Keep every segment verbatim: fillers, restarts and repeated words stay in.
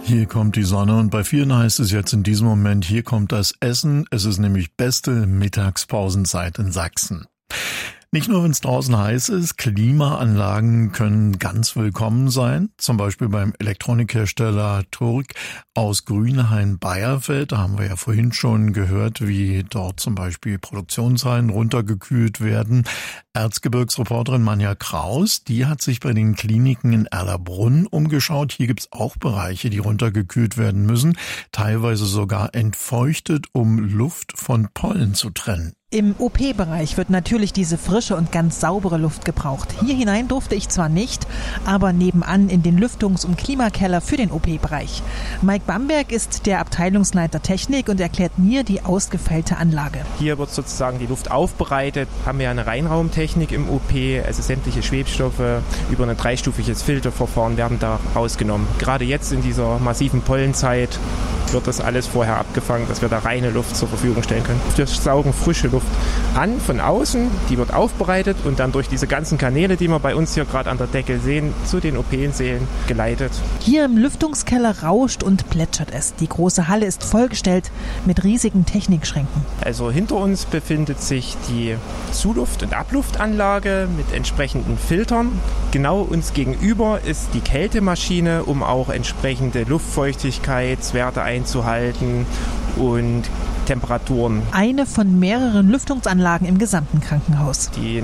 Hier kommt die Sonne und bei vielen heißt es jetzt in diesem Moment, hier kommt das Essen. Es ist nämlich beste Mittagspausenzeit in Sachsen. Nicht nur, wenn es draußen heiß ist, Klimaanlagen können ganz willkommen sein. Zum Beispiel beim Elektronikhersteller Turk aus Grünhain-Bayerfeld. Da haben wir ja vorhin schon gehört, wie dort zum Beispiel Produktionshallen runtergekühlt werden. Erzgebirgsreporterin Manja Kraus, die hat sich bei den Kliniken in Erlabrunn umgeschaut. Hier gibt's auch Bereiche, die runtergekühlt werden müssen, teilweise sogar entfeuchtet, um Luft von Pollen zu trennen. Im O P-Bereich wird natürlich diese frische und ganz saubere Luft gebraucht. Hier hinein durfte ich zwar nicht, aber nebenan in den Lüftungs- und Klimakeller für den O P-Bereich. Mike Bamberg ist der Abteilungsleiter Technik und erklärt mir die ausgefeilte Anlage. Hier wird sozusagen die Luft aufbereitet, haben wir eine Reinraumtechnik im O P, also sämtliche Schwebstoffe über ein dreistufiges Filterverfahren werden da rausgenommen. Gerade jetzt in dieser massiven Pollenzeit wird das alles vorher abgefangen, dass wir da reine Luft zur Verfügung stellen können. Wir saugen frische Luft an von außen, die wird aufbereitet und dann durch diese ganzen Kanäle, die wir bei uns hier gerade an der Decke sehen, zu den O P-Sälen geleitet. Hier im Lüftungskeller rauscht und plätschert es. Die große Halle ist vollgestellt mit riesigen Technikschränken. Also hinter uns befindet sich die Zuluft- und Abluftanlage mit entsprechenden Filtern. Genau uns gegenüber ist die Kältemaschine, um auch entsprechende Luftfeuchtigkeitswerte einzuhalten und Temperaturen. Eine von mehreren Lüftungsanlagen im gesamten Krankenhaus. Die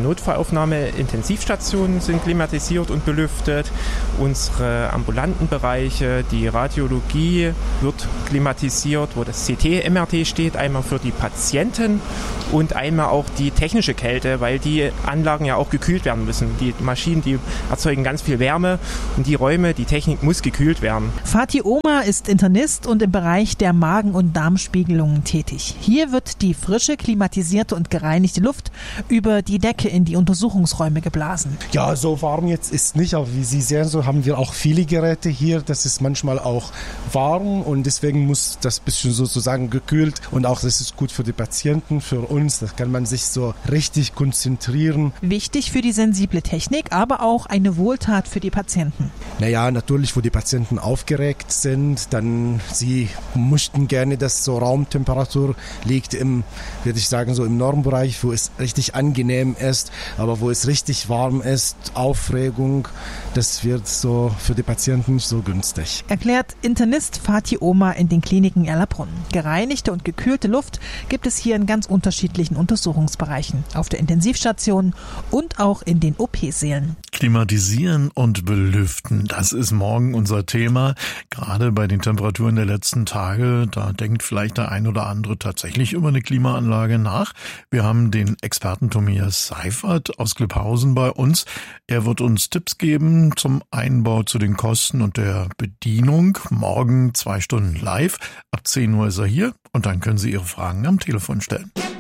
Notfallaufnahme-Intensivstationen sind klimatisiert und belüftet. Unsere ambulanten Bereiche, die Radiologie wird klimatisiert, wo das C T M R T steht, einmal für die Patienten und einmal auch die technische Kälte, weil die Anlagen ja auch gekühlt werden müssen. Die Maschinen, die erzeugen ganz viel Wärme und die Räume, die Technik muss gekühlt werden. Fatih Omar ist Internist und im Bereich der Magen- und Darmspiegelungen tätig. Hier wird die frische, klimatisierte und gereinigte Luft über die Decke in die Untersuchungsräume geblasen. Ja, so warm jetzt ist nicht, aber wie Sie sehen, so haben wir auch viele Geräte hier. Das ist manchmal auch warm und deswegen muss das bisschen sozusagen gekühlt und auch das ist gut für die Patienten, für uns. Da kann man sich so richtig konzentrieren. Wichtig für die sensible Technik, aber auch eine Wohltat für die Patienten. Naja, natürlich, wo die Patienten aufgeregt sind, dann sie möchten gerne, dass so Raumtemperatur liegt im, würde ich sagen, so im Normbereich, wo es richtig angenehm ist, aber wo es richtig warm ist, Aufregung, das wird so für die Patienten nicht so günstig. Erklärt Internist Fatih Omar in den Kliniken Erlabrunn. Gereinigte und gekühlte Luft gibt es hier in ganz unterschiedlichen Untersuchungsbereichen, auf der Intensivstation und auch in den O P-Sälen. Klimatisieren und belüften, das ist morgen unser Thema. Gerade bei den Temperaturen der letzten Tage, da denkt vielleicht der ein oder andere tatsächlich über eine Klimaanlage nach. Wir haben den Experten Tobias Seifert aus Klipphausen bei uns. Er wird uns Tipps geben zum Einbau, zu den Kosten und der Bedienung. Morgen zwei Stunden live. Ab zehn Uhr ist er hier und dann können Sie Ihre Fragen am Telefon stellen.